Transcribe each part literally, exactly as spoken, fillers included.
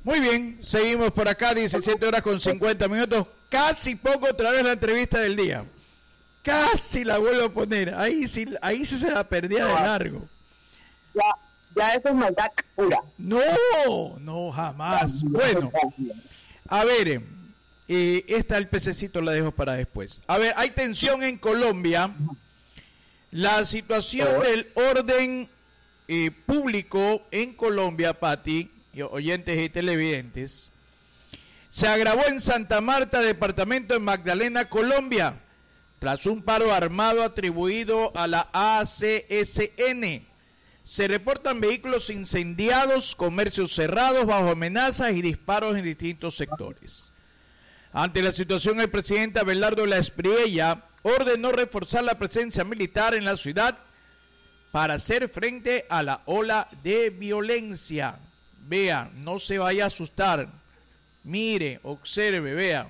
Muy bien, seguimos por acá, diecisiete horas con cincuenta minutos. Casi pongo otra vez la entrevista del día. Casi la vuelvo a poner. Ahí sí, ahí sí se la perdía de largo. Ya, ya eso es maldad pura. No, no, jamás. Bueno, a ver, eh, esta el pececito la dejo para después. A ver, hay tensión en Colombia. La situación del orden eh, público en Colombia, Pati, y oyentes y televidentes, se agravó en Santa Marta, departamento de Magdalena, Colombia, tras un paro armado atribuido a la A C S N. Se reportan vehículos incendiados, comercios cerrados bajo amenazas y disparos en distintos sectores. Ante la situación, el presidente Abelardo La Espriella ordenó reforzar la presencia militar en la ciudad para hacer frente a la ola de violencia. Vea, no se vaya a asustar. Mire, observe, vea.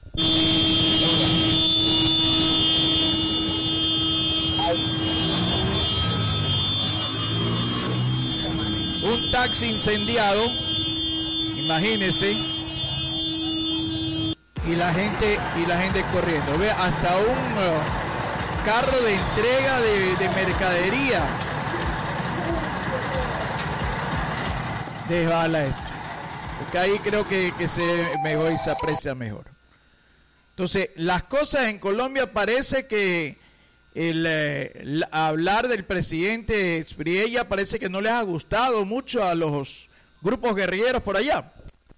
Un taxi incendiado, imagínese, y la gente y la gente corriendo. Vea, hasta un uh, carro de entrega de, de mercadería desbala esto. Porque ahí creo que, que se mejor y se aprecia mejor. Entonces, las cosas en Colombia parece que el, el hablar del presidente Espriella parece que no les ha gustado mucho a los grupos guerrilleros por allá.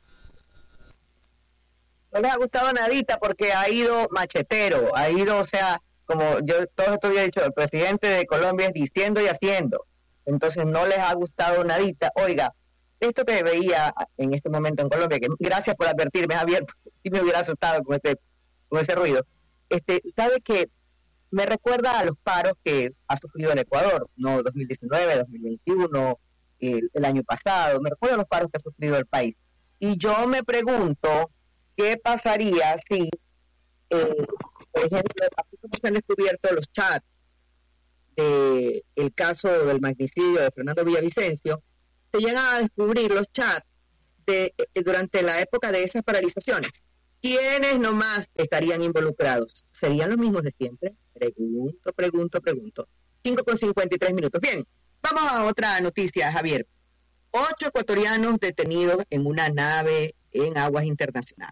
No les ha gustado nadita porque ha ido machetero, ha ido, o sea, como yo todos estos días he dicho, el presidente de Colombia es diciendo y haciendo. Entonces no les ha gustado nadita. Oiga, esto que veía en este momento en Colombia, que gracias por advertirme, Javier, si me hubiera asustado con ese, con ese ruido. Este, sabe que me recuerda a los paros que ha sufrido el Ecuador, no dos mil diecinueve, dos mil veintiuno, el, el año pasado, me recuerda a los paros que ha sufrido el país. Y yo me pregunto, ¿qué pasaría si, eh, por ejemplo, así como se han descubierto los chats del de caso del magnicidio de Fernando Villavicencio, se llegan a descubrir los chats de, de, durante la época de esas paralizaciones? ¿Quiénes nomás estarían involucrados? ¿Serían los mismos de siempre? Pregunto, pregunto, pregunto. cinco con cincuenta y tres minutos. Bien, vamos a otra noticia, Javier. Ocho ecuatorianos detenidos en una nave en aguas internacionales.